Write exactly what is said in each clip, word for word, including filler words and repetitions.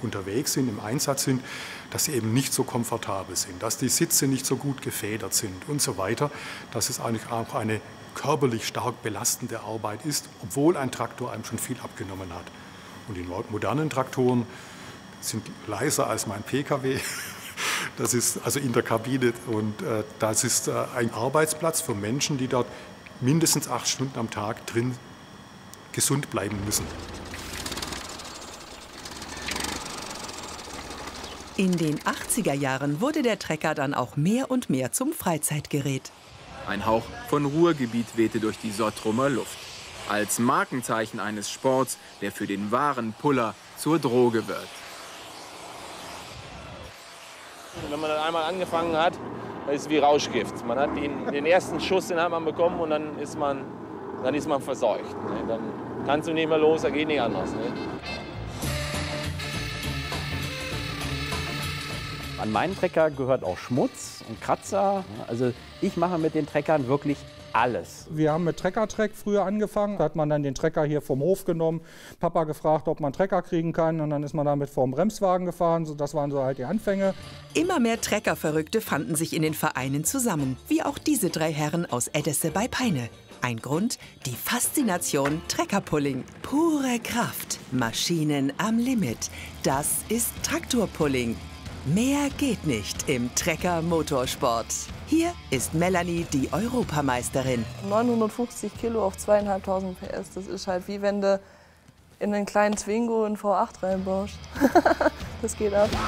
unterwegs sind, im Einsatz sind, dass sie eben nicht so komfortabel sind, dass die Sitze nicht so gut gefedert sind und so weiter, dass es eigentlich auch eine körperlich stark belastende Arbeit ist, obwohl ein Traktor einem schon viel abgenommen hat. Und die modernen Traktoren sind leiser als mein P K W. Das ist also in der Kabine und äh, das ist äh, ein Arbeitsplatz für Menschen, die dort mindestens acht Stunden am Tag drin gesund bleiben müssen. In den achtziger Jahren wurde der Trecker dann auch mehr und mehr zum Freizeitgerät. Ein Hauch von Ruhrgebiet wehte durch die Sottromer Luft. Als Markenzeichen eines Sports, der für den wahren Puller zur Droge wird. Wenn man dann einmal angefangen hat, dann ist es wie Rauschgift. Man hat den, den ersten Schuss, den hat man bekommen und dann ist man, dann ist man verseucht. Ne? Dann kannst du nicht mehr los, da geht nicht anders. Ne? An meinen Trecker gehört auch Schmutz und Kratzer. Also ich mache mit den Treckern wirklich alles. Wir haben mit Treckertreck früher angefangen. Da hat man dann den Trecker hier vom Hof genommen, Papa gefragt, ob man Trecker kriegen kann und dann ist man damit vor dem Bremswagen gefahren. Das waren so halt die Anfänge. Immer mehr Treckerverrückte fanden sich in den Vereinen zusammen, wie auch diese drei Herren aus Edesse bei Peine. Ein Grund, die Faszination Treckerpulling. Pure Kraft, Maschinen am Limit. Das ist Traktorpulling. Mehr geht nicht im Trecker-Motorsport. Hier ist Melanie die Europameisterin. neunhundertfünfzig Kilo auf zweitausendfünfhundert P S, das ist halt wie wenn du in einen kleinen Twingo einen V acht reinbaust. Das geht ab.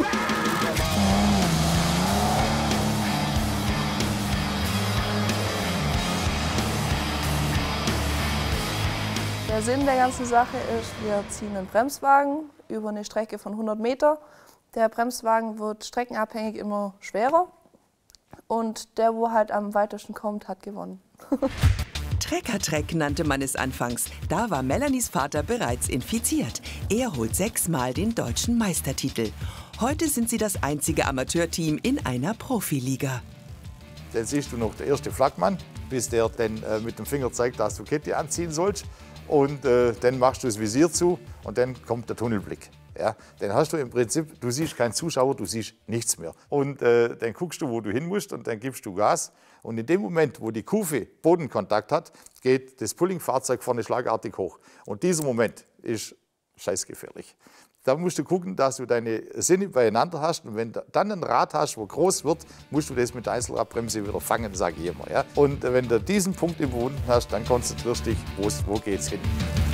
Der Sinn der ganzen Sache ist, wir ziehen einen Bremswagen über eine Strecke von hundert Meter. Der Bremswagen wird streckenabhängig immer schwerer und der, wo halt am weitesten kommt, hat gewonnen. Treckertreck nannte man es anfangs. Da war Melanies Vater bereits infiziert. Er holt sechsmal den deutschen Meistertitel. Heute sind sie das einzige Amateurteam in einer Profiliga. Dann siehst du noch der erste Flagmann, bis der dann äh, mit dem Finger zeigt, dass du Kette anziehen sollst. Und äh, dann machst du das Visier zu und dann kommt der Tunnelblick. Ja, dann hast du im Prinzip, du siehst keinen Zuschauer, du siehst nichts mehr. Und äh, dann guckst du, wo du hin musst und dann gibst du Gas. Und in dem Moment, wo die Kufe Bodenkontakt hat, geht das Pullingfahrzeug vorne schlagartig hoch. Und dieser Moment ist scheißgefährlich. Da musst du gucken, dass du deine Sinne beieinander hast. Und wenn du dann ein Rad hast, wo groß wird, musst du das mit der Einzelradbremse wieder fangen, sage ich immer. Ja? Und wenn du diesen Punkt überwunden hast, dann konzentrierst du dich, wo geht's hin.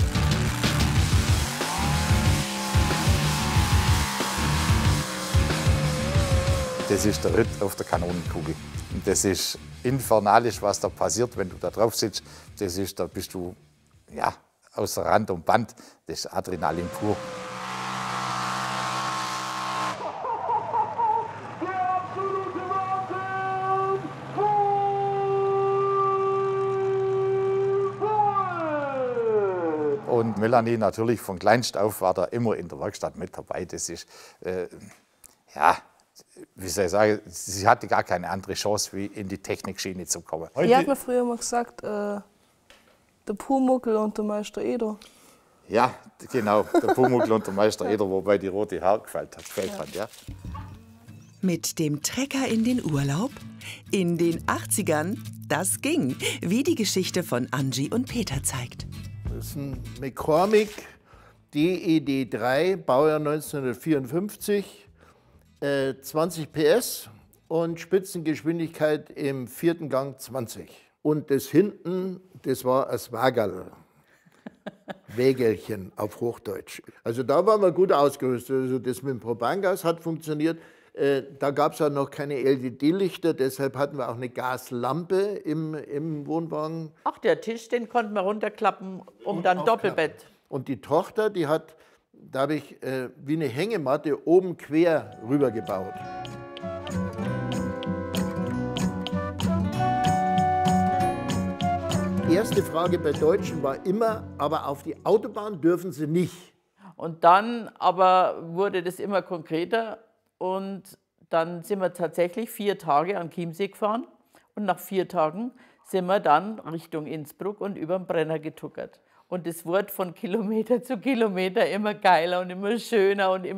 Das ist der Ritt auf der Kanonenkugel. Und das ist infernalisch, was da passiert, wenn du da drauf sitzt. Das ist, da bist du ja, außer Rand und Band. Das ist Adrenalin pur. Und Melanie natürlich von kleinst auf war da immer in der Werkstatt mit dabei. Das ist, äh, ja, wie soll ich sagen, sie hatte gar keine andere Chance, wie in die Technikschiene zu kommen. Heute, hat mir früher immer gesagt, äh, der Pumuckl und der Meister Eder. Ja, genau, der Pumuckl und der Meister Eder, wobei die rote Haare gefällt hat. Gefällt hat, ja. Mit dem Trecker in den Urlaub? In den achtzigern? Das ging, wie die Geschichte von Angie und Peter zeigt. Das ist ein McCormick D E D drei, Baujahr neunzehnhundertvierundfünfzig. zwanzig P S und Spitzengeschwindigkeit im vierten Gang zwanzig. Und das hinten, das war ein Wagerl. Wägelchen auf Hochdeutsch. Also da waren wir gut ausgerüstet. Also das mit dem Propangas hat funktioniert. Äh, da gab es auch noch keine L E D-Lichter, deshalb hatten wir auch eine Gaslampe im, im Wohnwagen. Ach, der Tisch, den konnten wir runterklappen, um und dann Doppelbett. Und die Tochter, die hat, da habe ich äh, wie eine Hängematte oben quer rüber gebaut. Die erste Frage bei Deutschen war immer, aber auf die Autobahn dürfen sie nicht. Und dann aber wurde das immer konkreter und dann sind wir tatsächlich vier Tage an Chiemsee gefahren und nach vier Tagen sind wir dann Richtung Innsbruck und über den Brenner getuckert. Und es wurde von Kilometer zu Kilometer immer geiler und immer schöner und immer